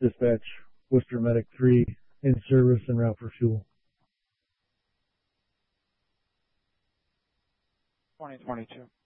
Dispatch, Worcester Medic 3, in service en route for fuel. 2022.